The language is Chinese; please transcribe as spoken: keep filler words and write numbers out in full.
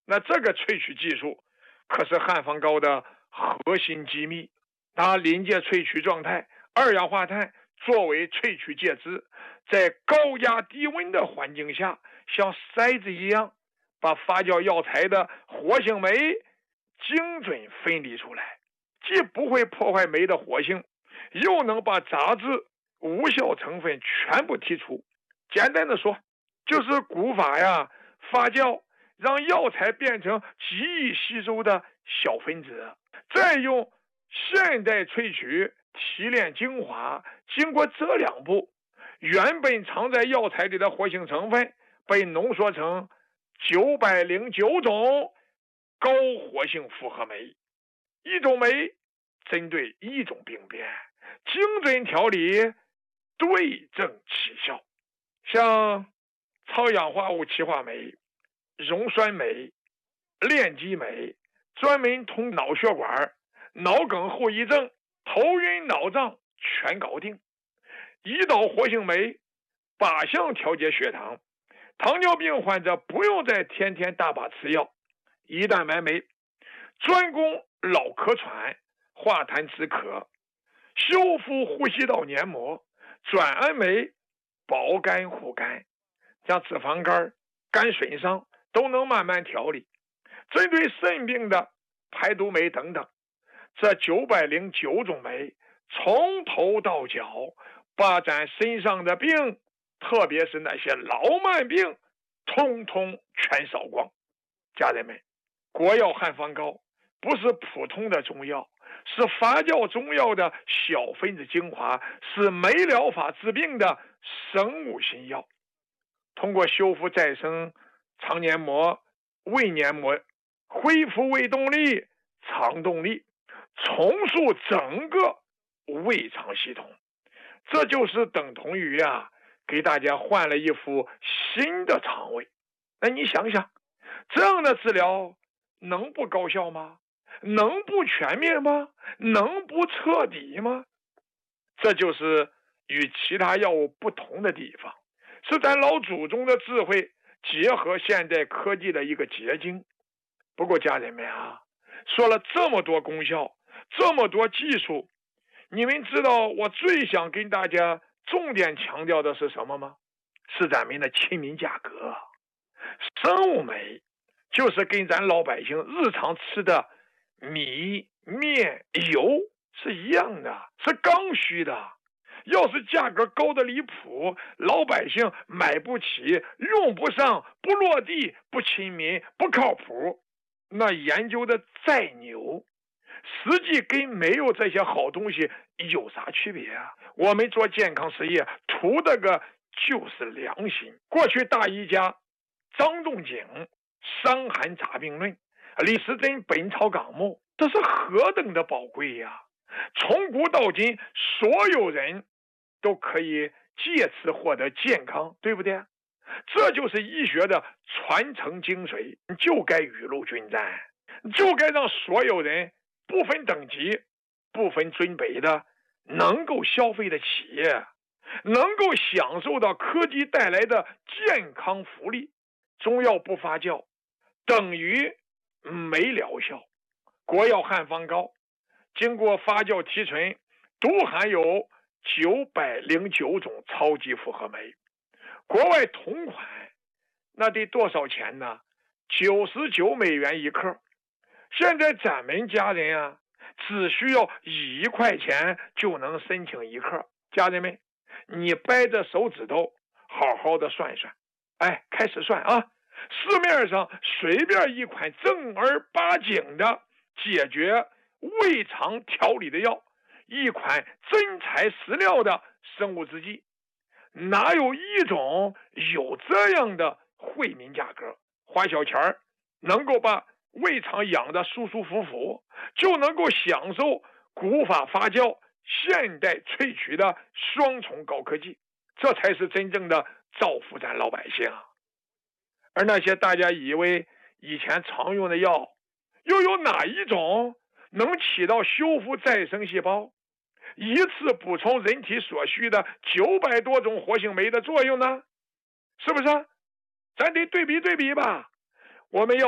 那这个萃取技术可是汉方膏的核心机密。它临界萃取状态，二氧化碳作为萃取介质，在高压低温的环境下，像筛子一样把发酵药材的活性酶精准分离出来，既不会破坏酶的活性，又能把杂质无效成分全部剔除。简单的说，就是古法呀发酵，让药材变成极易吸收的小分子，再用现代萃取提炼精华，经过这两步，原本藏在药材里的活性成分被浓缩成九百零九种高活性复合酶，一种酶针对一种病变，精准调理，对症起效。像超氧化物歧化酶、溶酸酶、链基酶，专门通脑血管、脑梗后遗症、头晕脑胀全搞定。胰岛活性酶靶向调节血糖，糖尿病患者不用再天天大把吃药。胰蛋白酶专攻老咳喘、化痰止咳，修复呼吸道黏膜。转氨酶保肝护肝，像脂肪肝、肝损伤都能慢慢调理。针对肾病的排毒酶等等，这九百零九种酶从头到脚把咱身上的病，特别是那些老慢病，通通全扫光。家人们，国药汉方膏不是普通的中药，是发酵中药的小分子精华，是酶疗法治病的生物新药。通过修复再生肠黏膜、胃黏膜，恢复胃动力、肠动力，重塑整个胃肠系统，这就是等同于啊，给大家换了一副新的肠胃。那你想想，这样的治疗能不高效吗？能不全面吗？能不彻底吗？这就是与其他药物不同的地方，是咱老祖宗的智慧结合现代科技的一个结晶。不过家人们啊，说了这么多功效，这么多技术，你们知道我最想跟大家重点强调的是什么吗？是咱们的亲民价格。生物酶就是跟咱老百姓日常吃的米、面、油是一样的，是刚需的。要是价格高的离谱，老百姓买不起、用不上、不落地、不亲民、不靠谱，那研究的再牛，实际跟没有这些好东西有啥区别啊？我们做健康实业图的个就是良心。过去大医家张仲景《伤寒杂病论》，李时珍《本草纲目》，这是何等的宝贵呀！从古到今，所有人都可以借此获得健康，对不对？这就是医学的传承精髓，就该雨露均沾，就该让所有人不分等级、不分尊卑的能够消费得起，能够享受到科技带来的健康福利。中药不发酵等于没疗效。国药汉方膏经过发酵提纯，独含有九百零九种超级复合酶。国外同款那得多少钱呢？九十九美元一克。现在咱们家人啊，只需要一块钱就能申请一克。家人们，你掰着手指头好好的算算，哎，开始算啊！市面上随便一款正儿八经的解决胃肠调理的药，一款真材实料的生物制剂，哪有一种有这样的惠民价格？花小钱儿能够把胃肠养得舒舒服服，就能够享受古法发酵、现代萃取的双重高科技，这才是真正的造福咱老百姓啊！而那些大家以为以前常用的药，又有哪一种能起到修复再生细胞、一次补充人体所需的九百多种活性酶的作用呢？是不是？咱得对比对比吧。我们要